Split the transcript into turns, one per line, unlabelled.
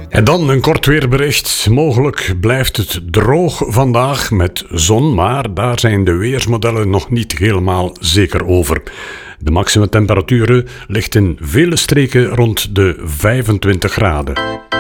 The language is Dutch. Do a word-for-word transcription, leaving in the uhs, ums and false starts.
En dan een kort weerbericht. Mogelijk blijft het droog vandaag met zon, maar daar zijn de weersmodellen nog niet helemaal zeker over. De maximumtemperaturen ligt in vele streken rond de vijfentwintig graden.